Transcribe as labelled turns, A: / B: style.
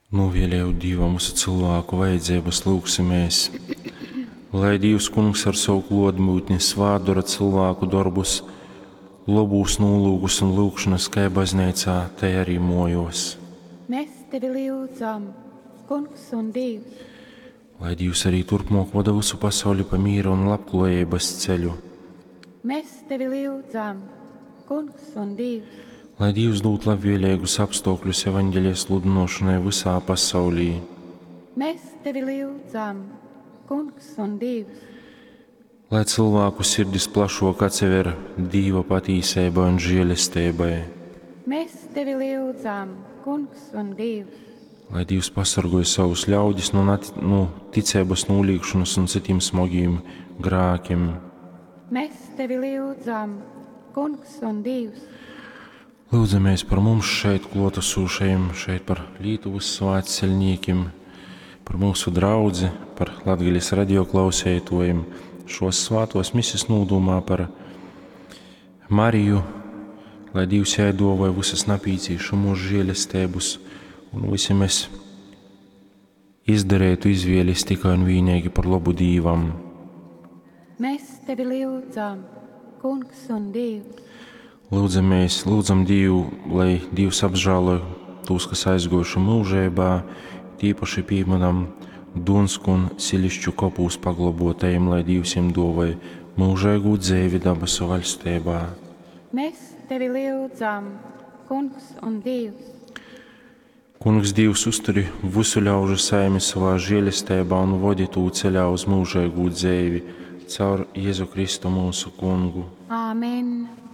A: Novēlēju Dievam mūsu cilvēku vajadzības lūgsimies, lai Dievs kungs ar savu klodmūtni svādora cilvēku darbus, labūs nolūgus un lūgšanas, kā baznīcā, te arī mojos.
B: Mēs tevi lūdzam, kungs un Dievs.
A: Lai Dievs arī turpmāk vada visu pasauli pa mīra un labklājības ceļu.
B: Mēs tevi lūdzam, kungs un Dievs.
A: Lai Dievs dod labvēlīgus apstākļus evaņģēlijas sludinošanai visā pasaulī.
B: Mēs tevi lūdzam, kungs un Dievs.
A: Lai cilvēku sirdis plašāk atsever Dieva patīsībai un žēlastībai.
B: Mēs tevi lūdzam, kungs un Dievs.
A: Lai Dievs pasargāja savus ļaudis no ticības nolīgšanas un citiem smagiem grēkiem.
B: Mēs tevi lūdzam, kungs un Dievs.
A: Lūdzamies par mums šeit klātesošajiem, šeit par Lietuvas svētceļniekiem, par mūsu draudzi, par Latgaļas radio klausētojiem. Šos svētos misijas nodomā par Mariju, lai Dievs jai dāvāja visas napīcīšamos žēlastības, un visi mēs izdarētu izvēles tikai un vienīgi par labu Dievam.
B: Mēs tevi lūdzam, kungs un Dievs.
A: Lūdzam Dievu, lai Dievs apžēlo tos, kas aizgojuši mūžībā, tīpaši pieminam Dunsku un Silišķu kopūs paglobotajiem, lai Dievs viņiem dāvāja mūžīgu dzīvi debesu valstībā.
B: Mēs tevi lūdzam, kungs un Dievs.
A: Kungs Dievs uzturi visu ļaužu saimi savā žēlastībā un vadi to ceļā uz mūžīgu dzīvi caur Jēzu Kristu mūsu kungu.
B: Āmen.